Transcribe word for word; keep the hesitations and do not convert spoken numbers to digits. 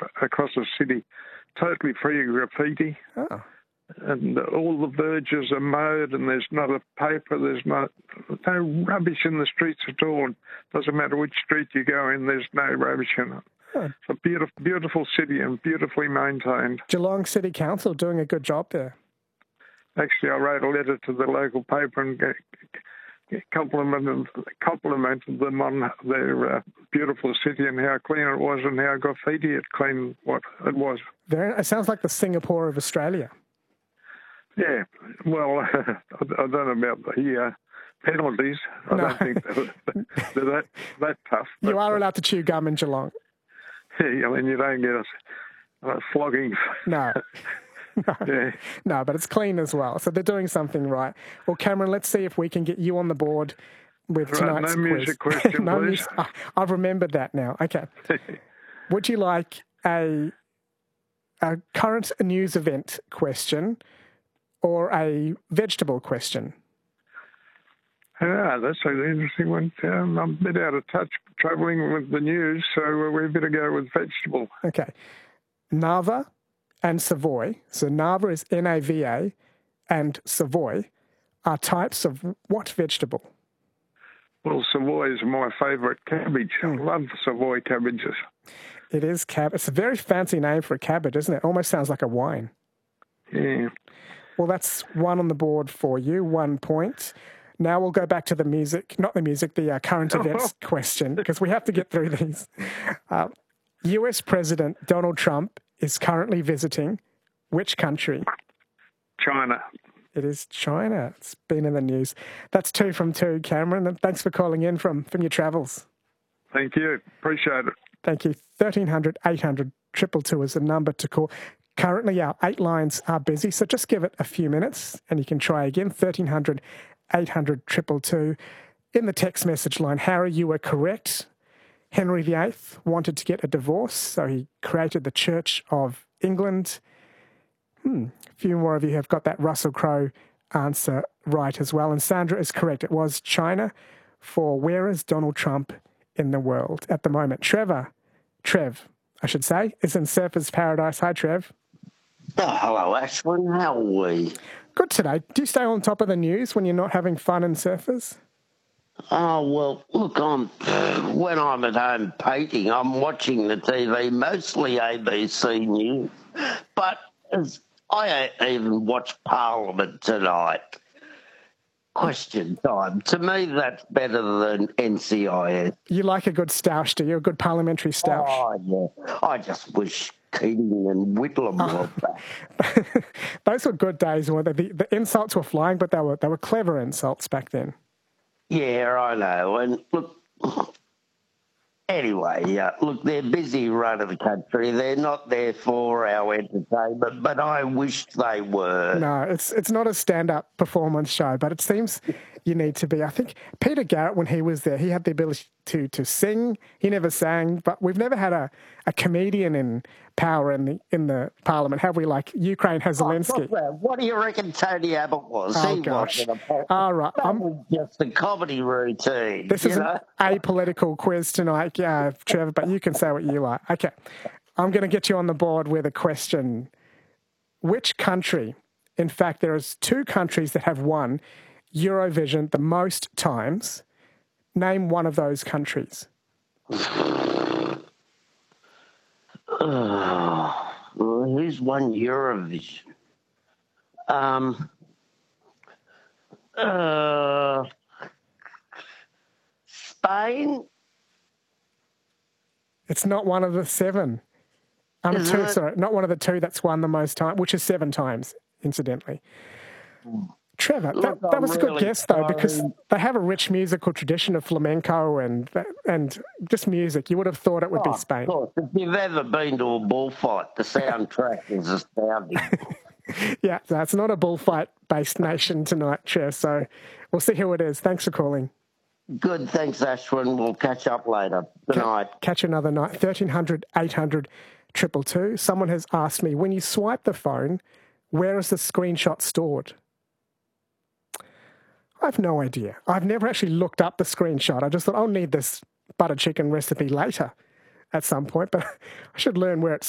across the city, totally free of graffiti. Oh. And all the verges are mowed, and there's not a paper, there's not, no rubbish in the streets at all. Doesn't matter which street you go in, there's no rubbish in it. Oh. It's a beautiful, beautiful city and beautifully maintained. Geelong City Council doing a good job there. Actually, I wrote a letter to the local paper and complimented, complimented them on their uh, beautiful city and how clean it was and how graffiti it cleaned what it was. Very, it sounds like the Singapore of Australia. Yeah, well, I don't know about the uh, penalties. I No. don't think they're, they're that, that tough. You are allowed to chew gum in Geelong. Yeah, I mean, you don't get a, a flogging. No. No. Yeah. No, but it's clean as well. So they're doing something right. Well, Cameron, let's see if we can get you on the board with Right, tonight's no quiz. music question, no please. music. Oh, I've remembered that now. Okay. Would you like a a current news event question or a vegetable question? Yeah, that's an interesting one. Um, I'm a bit out of touch travelling with the news, so we better go with vegetable. Okay. Nava and Savoy, so Nava is N A V A and Savoy, are types of what vegetable? Well, Savoy is my favourite cabbage. I love Savoy cabbages. It is cab. It's a very fancy name for a cabbage, isn't it? Almost sounds like a wine. Yeah. Well, that's one on the board for you, one point. Now we'll go back to the music, not the music, the uh, current events question, because we have to get through these. Uh, U S President Donald Trump is currently visiting which country? China. It is China. It's been in the news. That's two from two, Cameron, and thanks for calling in from, from your travels. Thank you. Appreciate it. Thank you. thirteen hundred, eight hundred, two two two is the number to call. Currently, our eight lines are busy, so just give it a few minutes and you can try again. thirteen hundred, eight hundred, two two two. In the text message line, Harry, you were correct. Henry the Eighth wanted to get a divorce, so he created the Church of England. Hmm. A few more of you have got that Russell Crowe answer right as well. And Sandra is correct. It was China for where is Donald Trump in the world at the moment. Trevor, Trev, I should say, is in Surfer's Paradise. Hi, Trev. Oh, hello, Ashwin. How are we? Good today. Do you stay on top of the news when you're not having fun in Surfers? Oh, well, look, I'm, when I'm at home painting, I'm watching the T V, mostly A B C News. But as I even watched Parliament tonight. Question time. To me, that's better than N C I S. You like a good stoush, do you? A good parliamentary stoush? Oh, yeah. I just wish Keating and Whitlam were back. Those were good days, weren't they? The, the insults were flying, but they were they were clever insults back then. Yeah, I know. And look, anyway, uh, look, they're busy running the country. They're not there for our entertainment, but I wish they were. No, it's it's not a stand-up performance show, but it seems you need to be. I think Peter Garrett, when he was there, he had the ability to to sing. He never sang, but we've never had a, a comedian in power in the in the parliament, have we? Like Ukraine has Zelensky. Oh, what do you reckon Tony Abbott was? Oh, he gosh. wasn't a All right. That I'm, was just a comedy routine. this you is know? an apolitical quiz tonight, uh, Trevor, but you can say what you like. Okay. I'm going to get you on the board with a question. Which country, in fact, there is two countries that have won Eurovision the most times. Name one of those countries. Oh, well, who's won Eurovision? Um, uh, Spain? It's not one of the seven. Um, Is two, it? sorry, not one of the two that's won the most time, which is seven times, incidentally. Trevor, that, Look, that I'm was a good really guess, though, because sorry. they have a rich musical tradition of flamenco and and just music. You would have thought it would Oh, be Spain. Of course, if you've ever been to a bullfight, the soundtrack is astounding. Yeah, so it's not a bullfight-based nation tonight, Trev, so we'll see who it is. Thanks for calling. Good, thanks, Ashwin. We'll catch up later. Good night. Catch you another night. thirteen hundred, eight hundred, two two two. Someone has asked me, when you swipe the phone, where is the screenshot stored? I have no idea. I've never actually looked up the screenshot. I just thought I'll need this butter chicken recipe later at some point, but I should learn where it's